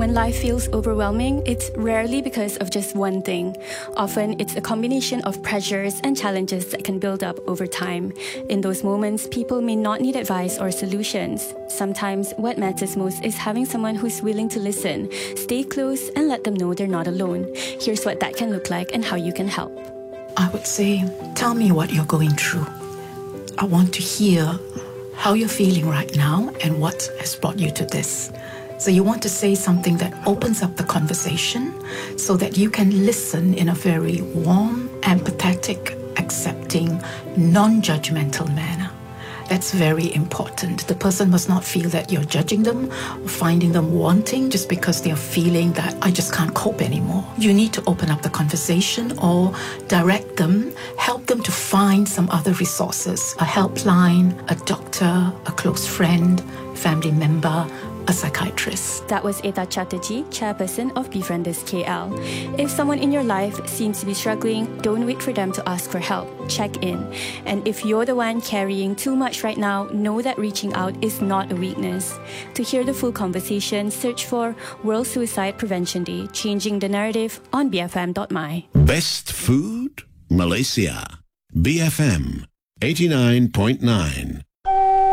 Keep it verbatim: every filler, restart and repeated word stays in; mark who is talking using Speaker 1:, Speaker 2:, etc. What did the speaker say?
Speaker 1: When life feels overwhelming, it's rarely because of just one thing. Often, it's a combination of pressures and challenges that can build up over time. In those moments, people may not need advice or solutions. Sometimes, what matters most is having someone who's willing to listen, stay close, and let them know they're not alone. Here's what that can look like and how you can help.
Speaker 2: I would say, tell me what you're going through. I want to hear how you're feeling right now and what has brought you to this. So you want to say something that opens up the conversation so that you can listen in a very warm, empathetic, accepting, non-judgmental manner. That's very important. The person must not feel that you're judging them or finding them wanting just because they're feeling that I just can't cope anymore. You need to open up the conversation or direct them, help them to find some other resources, a helpline, a doctor, a close friend, family member, a psychiatrist.
Speaker 1: That was Eta Chatterjee, chairperson of Befrienders K L. If someone in your life seems to be struggling, don't wait for them to ask for help. Check in. And if you're the one carrying too much right now, know that reaching out is not a weakness. To hear the full conversation, search for World Suicide Prevention Day, Changing the Narrative on B F M dot M Y.
Speaker 3: Best Food? Malaysia. B F M eighty-nine point nine.